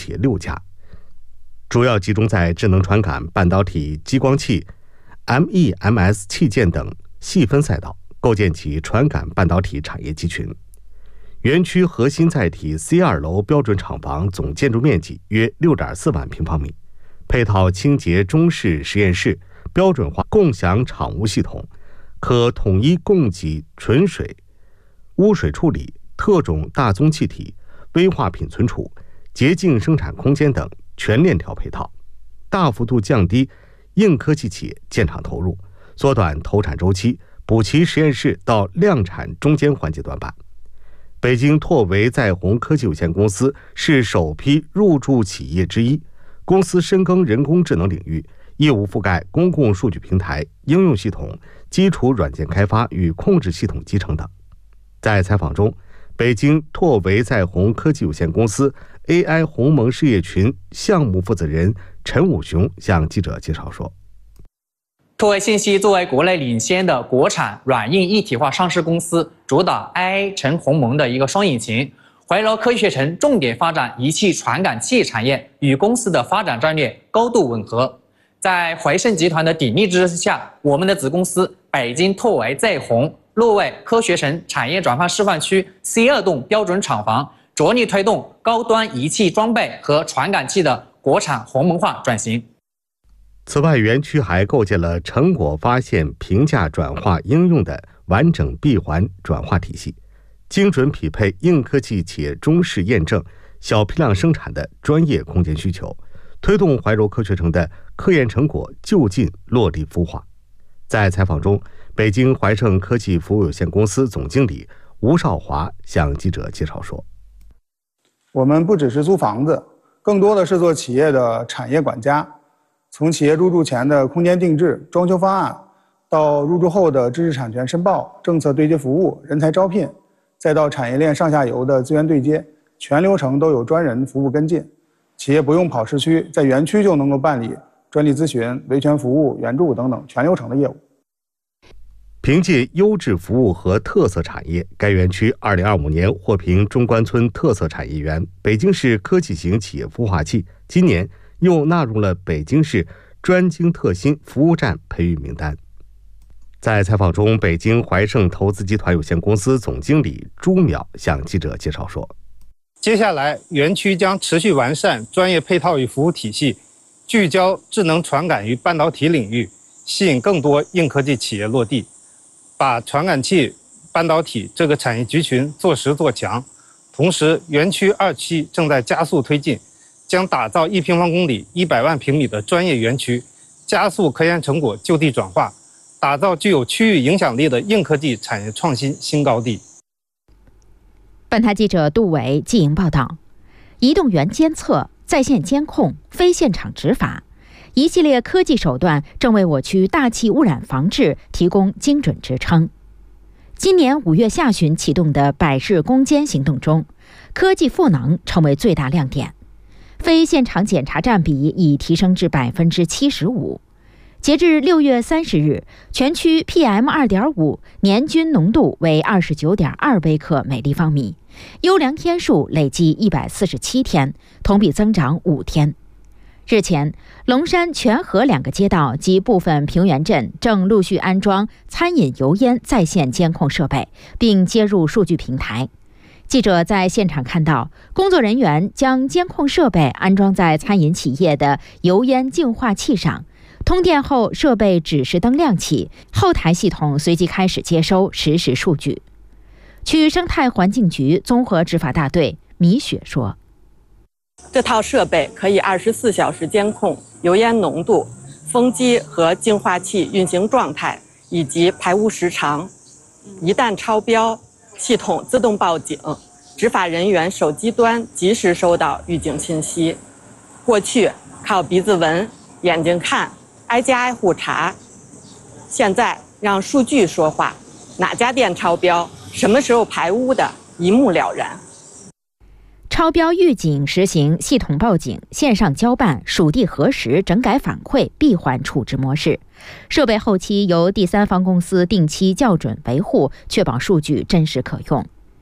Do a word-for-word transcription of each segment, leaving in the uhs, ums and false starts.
企业六家，主要集中在智能传感、半导体、激光器、M E M S 器件等细分赛道，构建起传感半导体产业集群。园区核心载体 C 二 楼标准厂房总建筑面积约 六点四万平方米，配套清洁中式实验室、标准化共享厂务系统，可统一供给纯水、污水处理、特种大宗气体、危化品存储、洁净生产空间等全链条配套，大幅度降低硬科技企业建厂投入，缩短投产周期，补齐实验室到量产中间环节短板。北京拓维在宏科技有限公司是首批入驻企业之一，公司深耕人工智能领域，业务覆盖公共数据平台、应用系统、基础软件开发与控制系统集成等。在采访中，北京拓维在宏科技有限公司 A I 鸿蒙事业群项目负责人陈武雄向记者介绍说， 拓维信息作为国内领先的国产软硬一体化上市公司，主打 I A 陈鸿蒙的一个双引擎，怀柔科学城重点发展仪器传感器产业，与公司的发展战略高度吻合。在怀盛集团的鼎力支持下，我们的子公司北京拓维在宏落位科学城产业转换示范区 C 二 栋标准厂房，着力推动高端仪器装备和传感器的国产鸿蒙化转型。 此外，园区还构建了成果发现、评价、转化、应用的完整闭环转化体系，精准匹配硬科技企业中式验证、小批量生产的专业空间需求，推动怀柔科学城的科研成果就近落地孵化。在采访中，北京怀盛科技服务有限公司总经理吴少华向记者介绍说， 我们不只是租房子，更多的是做企业的产业管家，从企业入驻前的空间定制、装修方案，到入驻后的知识产权申报、政策对接服务、人才招聘，再到产业链上下游的资源对接，全流程都有专人服务跟进。企业不用跑市区，在园区就能够办理专利咨询、维权服务、援助等等全流程的业务。 凭借优质服务和特色产业，该园区二零二五年获评中关村特色产业园、北京市科技型企业孵化器，今年又纳入了北京市专精特新服务站培育名单。在采访中，北京怀盛投资集团有限公司总经理朱淼向记者介绍说， 接下来园区将持续完善专业配套与服务体系，聚焦智能传感与半导体领域，吸引更多硬科技企业落地，把传感器、半导体这个产业集群做实做强。同时，园区二期正在加速推进，将打造一平方公里、一百万平米的专业园区，加速科研成果就地转化，打造具有区域影响力的硬科技产业创新新高地。 本台记者杜伟记营报道，移动源监测、在线监控、非现场执法，一系列科技手段正为我区大气污染防治提供精准支撑。今年五月下旬启动的百日攻坚行动中，科技赋能成为最大亮点，非现场检查占比已提升至百分之七十五。截至六月三十日，全区 P M 二点五 年均浓度为 二十九点二微克每立方米，优良天数累计一百四十七天，同比增长五天。日前，龙山、全河两个街道及部分平原镇正陆续安装餐饮油烟在线监控设备，并接入数据平台。记者在现场看到，工作人员将监控设备安装在餐饮企业的油烟净化器上，通电后设备指示灯亮起，后台系统随即开始接收实时数据。区生态环境局综合执法大队米雪说， 这套设备可以二十四小时监控油烟浓度、风机和净化器运行状态以及排污时长，一旦超标，系统自动报警，执法人员手机端及时收到预警信息。过去靠鼻子闻、眼睛看、挨家挨户查，现在让数据说话，哪家店超标、什么时候排污的，一目了然。 超标预警实行系统报警、线上交办、属地核实、整改反馈闭环处置模式。设备后期由第三方公司定期校准维护，确保数据真实可用。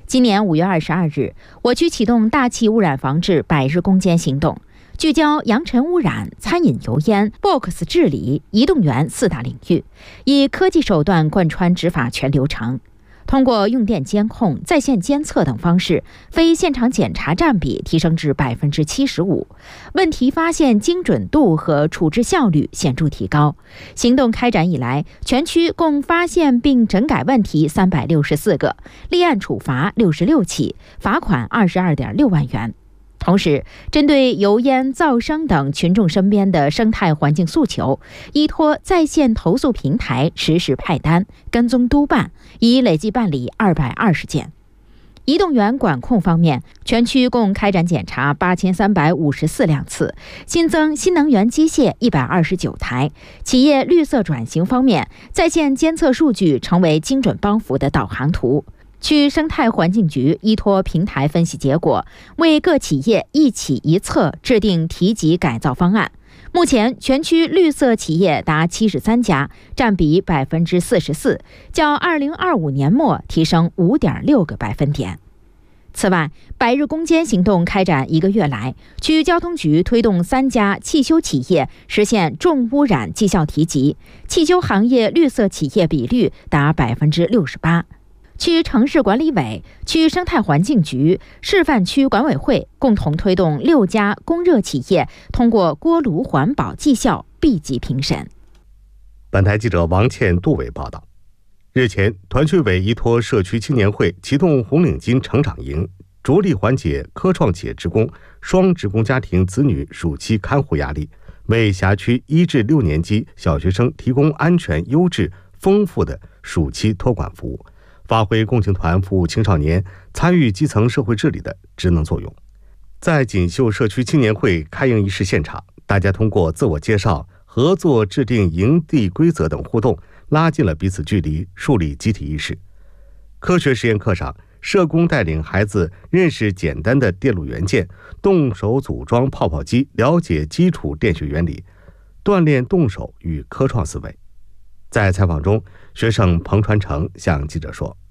今年五月二十二日，我区启动大气污染防治百日攻坚行动，聚焦扬尘污染、餐饮油烟、B O X 治理、移动源四大领域，以科技手段贯穿执法全流程。通过用电监控、在线监测等方式，非现场检查占比提升至百分之七十五，问题发现精准度和处置效率显著提高。行动开展以来，全区共发现并整改问题三百六十四个，立案处罚六十六起，罚款二十二点六万元。同时，针对油烟、噪声等群众身边的生态环境诉求，依托在线投诉平台实时派单、跟踪督办，已累计办理二百二十件。移动源管控方面，全区共开展检查八千三百五十四辆次，新增新能源机械一百二十九台。企业绿色转型方面，在线监测数据成为精准帮扶的导航图。区生态环境局依托平台分析结果，为各企业一企一策制定提级改造方案。目前，全区绿色企业达七十三家，占比百分之四十四，较二零二五年末提升五点六个百分点。此外，百日攻坚行动开展一个月来，区交通局推动三家汽修企业实现重污染绩效提级，汽修行业绿色企业比率达百分之六十八。区城市管理委、区生态环境局、示范区管委会共同推动六家供热企业通过锅炉环保绩效 B 级评审。 本台记者王倩、杜伟报道。日前，团区委依托社区青年会启动红领巾成长营，着力缓解科创企业职工、双职工家庭子女暑期看护压力，为辖区一至六年级小学生提供安全、优质、丰富的暑期托管服务，发挥共青团服务青少年、参与基层社会治理的职能作用。在锦绣社区青年会开营仪式现场，大家通过自我介绍、合作制定营地规则等互动，拉近了彼此距离，树立集体意识。科学实验课上，社工带领孩子认识简单的电路元件，动手组装泡泡机，了解基础电学原理，锻炼动手与科创思维。在采访中，学生彭传成向记者说：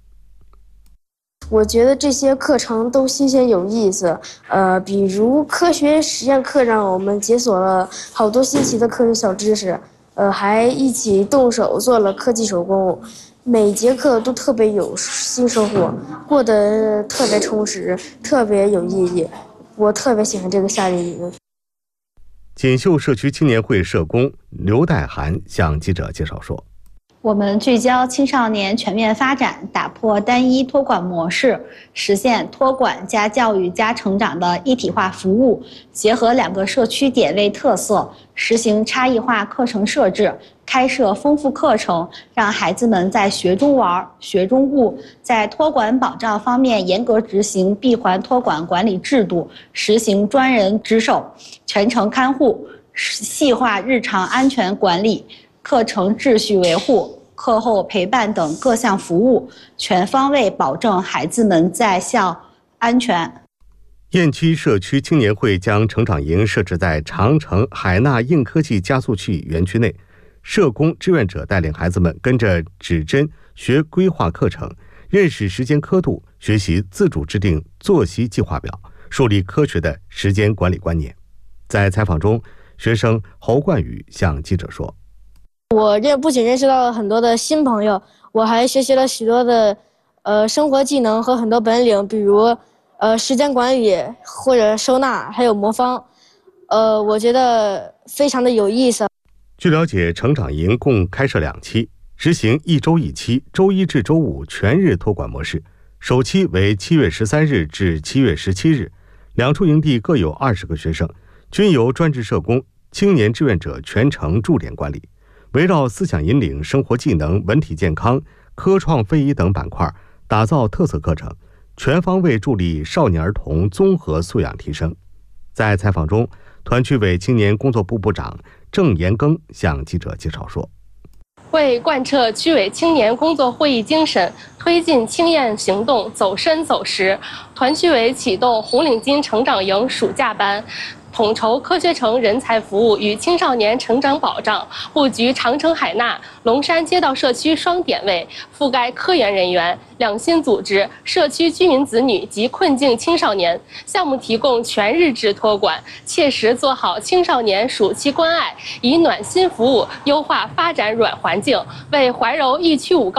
我觉得这些课程都新鲜有意思，呃，比如科学实验课让我们解锁了好多新奇的科学小知识，呃，还一起动手做了科技手工，每节课都特别有新收获，过得特别充实，特别有意义。我特别喜欢这个夏令营。 锦绣社区青年会社工刘代涵向记者介绍说： 我们聚焦青少年全面发展，打破单一托管模式，实现托管加教育加成长的一体化服务，结合两个社区点位特色，实行差异化课程设置，开设丰富课程，让孩子们在学中玩、学中悟。在托管保障方面，严格执行闭环托管管理制度，实行专人值守、全程看护，细化日常安全管理、课程秩序维护、课后陪伴等各项服务，全方位保证孩子们在校安全。 雁栖社区青年会将成长营设置在长城海纳硬科技加速器园区内，社工志愿者带领孩子们跟着指针学规划课程，认识时间刻度，学习自主制定作息计划表，树立科学的时间管理观念。在采访中，学生侯冠宇向记者说： 我认不仅认识到了很多的新朋友，我还学习了许多的呃生活技能和很多本领，比如呃时间管理或者收纳，还有魔方，呃我觉得非常的有意思。 据了解，成长营共开设两期，实行一周一期，周一至周五全日托管模式。首期为七月十三日至七月十七日，两处营地各有二十个学生，均由专职社工、青年志愿者全程驻点管理。围绕思想引领、生活技能、文体健康、科创非遗等板块，打造特色课程，全方位助力少年儿童综合素养提升。在采访中，团区委青年工作部部长郑延庚向记者介绍说： 为贯彻区委青年工作会议精神， 推进青燕行动走深走实。团区委启动红领巾成长营暑假班。 统筹科学城人才服务与青少年成长保障，布局长城海纳、龙山街道社区双点位，覆盖科研人员、两心组织、社区居民子女及困境青少年。项目提供全日制托管，切实做好青少年暑期关爱，以暖心服务优化发展软环境，为怀柔一区五高。